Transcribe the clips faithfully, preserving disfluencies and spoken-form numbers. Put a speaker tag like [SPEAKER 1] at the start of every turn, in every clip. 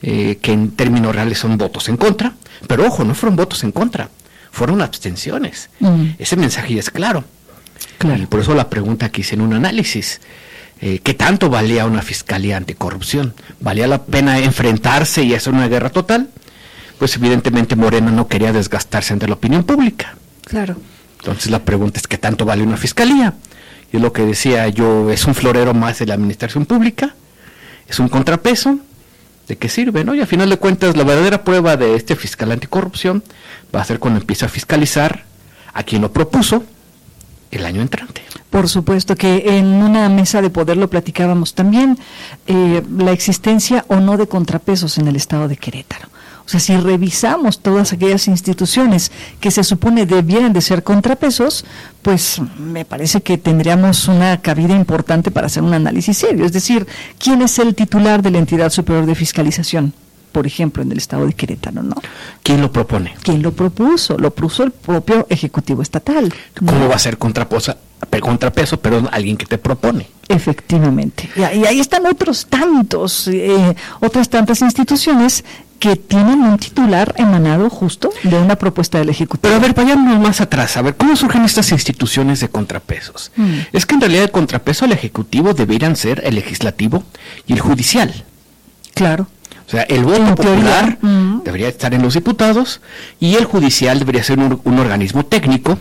[SPEAKER 1] eh, que en términos reales son votos en contra, pero ojo, no fueron votos en contra, fueron abstenciones. Mm. Ese mensaje ya es claro. Claro. Y por eso la pregunta que hice en un análisis, eh, ¿qué tanto valía una fiscalía anticorrupción? ¿Valía la pena enfrentarse y hacer una guerra total? Pues evidentemente Morena no quería desgastarse ante la opinión pública.
[SPEAKER 2] Claro.
[SPEAKER 1] Entonces la pregunta es, ¿qué tanto vale una fiscalía? Y lo que decía yo, es un florero más de la administración pública, es un contrapeso, ¿de qué sirve, no? Y al final de cuentas, la verdadera prueba de este fiscal anticorrupción va a ser cuando empiece a fiscalizar a quien lo propuso el año entrante.
[SPEAKER 2] Por supuesto que en una mesa de poder lo platicábamos también, eh, la existencia o no de contrapesos en el estado de Querétaro. O sea, si revisamos todas aquellas instituciones que se supone debieran de ser contrapesos, pues me parece que tendríamos una cabida importante para hacer un análisis serio. Es decir, ¿quién es el titular de la entidad superior de fiscalización? Por ejemplo, en el estado de Querétaro, ¿no?
[SPEAKER 1] ¿Quién lo propone?
[SPEAKER 2] ¿Quién lo propuso? Lo puso el propio Ejecutivo Estatal, ¿no?
[SPEAKER 1] ¿Cómo va a ser contraposa, contrapeso, pero alguien que te propone?
[SPEAKER 2] Efectivamente. Y, y ahí están otros tantos, eh, otras tantas instituciones que tienen un titular emanado justo de una propuesta del Ejecutivo.
[SPEAKER 1] Pero a ver, vayamos más atrás, a ver, ¿cómo surgen estas instituciones de contrapesos? Mm. Es que en realidad el contrapeso al Ejecutivo deberían ser el Legislativo y el Judicial.
[SPEAKER 2] Claro.
[SPEAKER 1] O sea, el voto
[SPEAKER 2] en
[SPEAKER 1] popular
[SPEAKER 2] uh-huh.
[SPEAKER 1] debería estar en los diputados y el judicial debería ser un, un organismo técnico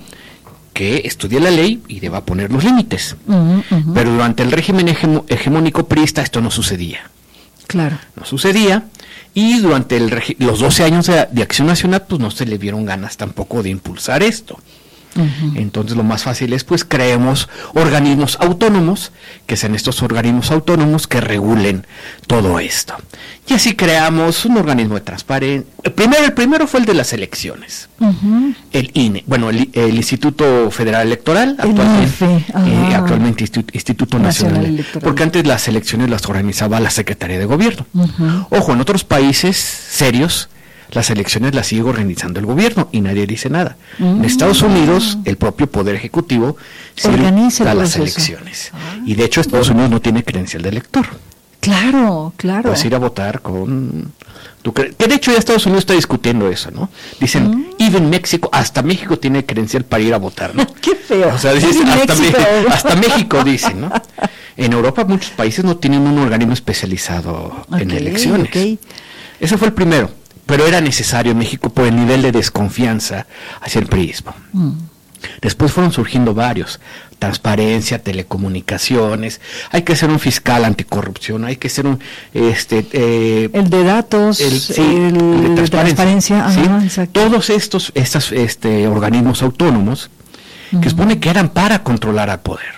[SPEAKER 1] que estudie la ley y deba poner los límites. Uh-huh, uh-huh. Pero durante el régimen hegemo, hegemónico priista esto no sucedía.
[SPEAKER 2] Claro.
[SPEAKER 1] No sucedía y durante el regi- los doce años de, de Acción Nacional pues no se le vieron ganas tampoco de impulsar esto. Uh-huh. Entonces lo más fácil es pues creemos organismos autónomos, que sean estos organismos autónomos que regulen todo esto. Y así creamos un organismo de transparencia. El primero, el primero fue el de las elecciones. Uh-huh. El I N E, bueno, el, el Instituto Federal Electoral, actualmente, eh, actualmente Instituto, Instituto Nacional, Nacional Electoral. Porque antes las elecciones las organizaba la Secretaría de Gobierno. Uh-huh. Ojo, en otros países serios las elecciones las sigue organizando el gobierno y nadie dice nada. Mm. En Estados Unidos, el propio Poder Ejecutivo organiza las elecciones. Ah. Y de hecho, Estados Unidos no tiene credencial de elector.
[SPEAKER 2] Claro, claro.
[SPEAKER 1] Puedes ir a votar con... Tu cre- que de hecho ya Estados Unidos está discutiendo eso, ¿no? Dicen, mm. even México, hasta México tiene credencial para ir a votar, ¿no?
[SPEAKER 2] ¡Qué feo!
[SPEAKER 1] O sea, dicen, hasta, México. Me- hasta México dicen, ¿no? En Europa muchos países no tienen un organismo especializado okay, en elecciones. Okay. Ese fue el primero. Pero era necesario en México por el nivel de desconfianza hacia el priismo. Mm. Después fueron surgiendo varios, transparencia, telecomunicaciones, hay que ser un fiscal anticorrupción, hay que ser un... este eh,
[SPEAKER 2] el de datos,
[SPEAKER 1] el, sí,
[SPEAKER 2] el, el de transparencia,
[SPEAKER 1] ¿sí?
[SPEAKER 2] Ajá,
[SPEAKER 1] Todos estos, estos este, organismos autónomos mm. que supone que eran para controlar al poder.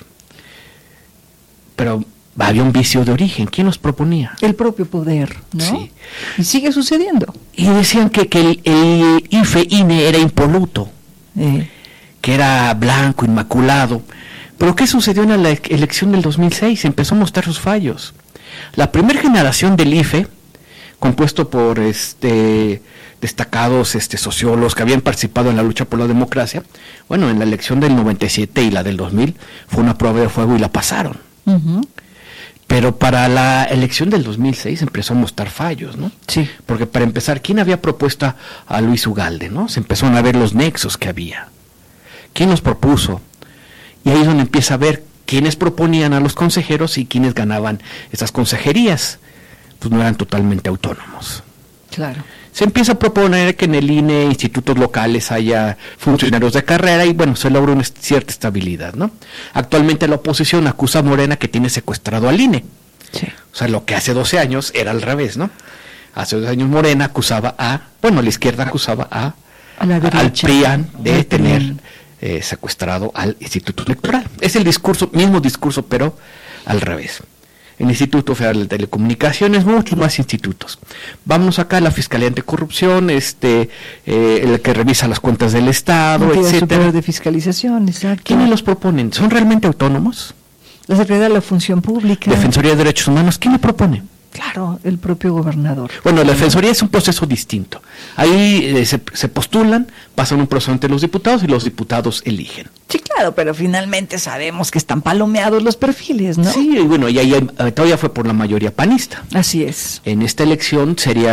[SPEAKER 1] Pero... había un vicio de origen. ¿Quién los proponía?
[SPEAKER 2] El propio poder, ¿no?
[SPEAKER 1] Sí.
[SPEAKER 2] Y sigue sucediendo.
[SPEAKER 1] Y decían que, que el, el I F E, I N E era impoluto, eh. que era blanco, inmaculado. Pero ¿qué sucedió en la elección del dos mil seis? Empezó a mostrar sus fallos. La primera generación del I F E, compuesto por este destacados este sociólogos que habían participado en la lucha por la democracia, bueno, en la elección del noventa y siete y la del dos mil, fue una prueba de fuego y la pasaron. Uh-huh. Pero para la elección del dos mil seis empezó a mostrar fallos, ¿no?
[SPEAKER 2] Sí.
[SPEAKER 1] Porque para empezar, ¿quién había propuesto a, a Luis Ugalde, no? Se empezaron a ver los nexos que había. ¿Quién los propuso? Y ahí es donde empieza a ver quiénes proponían a los consejeros y quiénes ganaban esas consejerías. Pues no eran totalmente autónomos.
[SPEAKER 2] Claro.
[SPEAKER 1] Se empieza a proponer que en el I N E, institutos locales, haya funcionarios de carrera y bueno, se logra una cierta estabilidad, ¿no? Actualmente la oposición acusa a Morena que tiene secuestrado al I N E. Sí. O sea, lo que hace doce años era al revés, ¿no? Hace doce años Morena acusaba a, bueno, la izquierda acusaba a, a la derecha, al P R I A N de, de tener eh, secuestrado al Instituto Electoral. Es el discurso, mismo discurso, pero al revés. El Instituto Federal de Telecomunicaciones, muchos más institutos. Vamos acá a la Fiscalía Anticorrupción, este, eh, el que revisa las cuentas del Estado, etcétera.
[SPEAKER 2] Superior de Fiscalización, exacto.
[SPEAKER 1] ¿Quiénes los proponen? ¿Son realmente autónomos?
[SPEAKER 2] La Secretaría de la Función Pública.
[SPEAKER 1] Defensoría de Derechos Humanos, ¿quién lo propone?
[SPEAKER 2] Claro, el propio gobernador.
[SPEAKER 1] Bueno, la Defensoría es un proceso distinto. Ahí eh, se, se postulan, pasan un proceso ante los diputados y los diputados eligen.
[SPEAKER 2] Sí, claro, pero finalmente sabemos que están palomeados los perfiles, ¿no?
[SPEAKER 1] Sí, y bueno, y ahí todavía fue por la mayoría panista.
[SPEAKER 2] Así es.
[SPEAKER 1] En esta elección sería